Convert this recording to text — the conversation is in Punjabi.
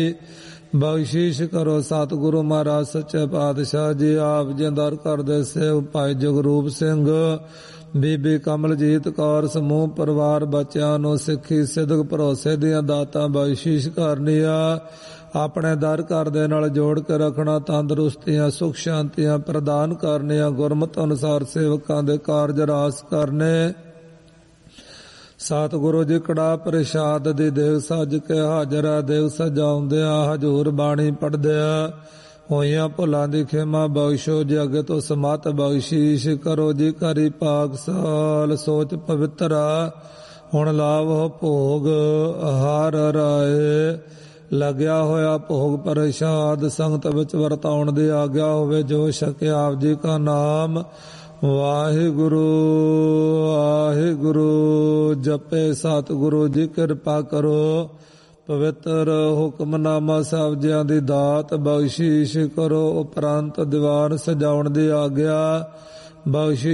ਬਖਸ਼ੀਸ਼ ਕਰੋ ਸਤਿਗੁਰੂ ਮਹਾਰਾਜ ਸੱਚੇ ਪਾਤਸ਼ਾਹ ਜੀ। ਆਪ ਜੀ ਦਰ ਕਰਦੇ ਸੇਵ ਭਾਈ ਜਗਰੂਪ ਸਿੰਘ, ਬੀਬੀ ਕਮਲਜੀਤ ਕੌਰ, ਸਮੂਹ ਪਰਿਵਾਰ ਬੱਚਿਆਂ ਨੂੰ ਸਿੱਖੀ ਸਿਦਕ ਭਰੋਸੇ ਦੀਆਂ ਦਾਤਾਂ ਬਖਸ਼ੀਸ਼ ਕਰਨੀਆਂ। ਆਪਣੇ ਦਰ ਘਰ ਦੇ ਨਾਲ ਜੋੜ ਕੇ ਰੱਖਣਾ, ਤੰਦਰੁਸਤੀਆਂ ਸੁਖ ਸ਼ਾਂਤੀਆਂ ਪ੍ਰਦਾਨ ਕਰਨੀਆਂ। ਗੁਰਮਤਿ ਅਨੁਸਾਰ ਸੇਵਕਾਂ ਦੇ ਕਾਰਜ ਰਾਸ ਕਰਨੇ। ਸਤਿਗੁਰੂ ਜੀ ਕੜਾ ਪ੍ਰਸ਼ਾਦ ਦੀ ਦੇਗ ਸੱਜ ਕੇ ਹਾਜ਼ਰ ਹੈ। ਦੇਗ ਸਜਾਉਂਦਿਆਂ ਹਜ਼ੂਰ ਬਾਣੀ ਪੜ੍ਹਦਿਆਂ ਹੋਈਆਂ ਭੁੱਲਾਂ ਦੀ ਖਿਮਾ ਬਖਸ਼ੋ ਜੀ। ਅੱਗੇ ਤੋਂ ਸਮਤ ਬਖਸ਼ੀਸ਼ ਕਰੋ ਜੀ। ਕਰੀ ਪਾਕਸਾਲ ਸੋਚ ਪਵਿੱਤਰਾ, ਹੁਣ ਲਾਵ ਭੋਗ ਹਰ ਰਾਏ। ਲੱਗਿਆ ਹੋਇਆ ਭੋਗ ਪ੍ਰਸ਼ਾਦ ਸੰਗਤ ਵਿੱਚ ਵਰਤਾਉਣ ਦੀ ਆਗਿਆ ਹੋਵੇ। ਜੋ ਛਕਿਆ ਆਪ ਜੀ ਕਾ ਨਾਮ ਵਾਹਿਗੁਰੂ ਵਾਹਿਗੁਰੂ ਜਪੇ। ਸਤਿਗੁਰੂ ਜੀ ਕਿਰਪਾ ਕਰੋ, ਪਵਿੱਤਰ ਹੁਕਮਨਾਮਾ ਸਾਹਿਬ ਜੀਆਂ ਦੀ ਦਾਤ ਬਖਸ਼ੀਸ਼ ਕਰੋ। ਉਪਰੰਤ ਦੀਵਾਨ ਸਜਾਉਣ ਦੀ ਆਗਿਆ ਬਖਸ਼ੀ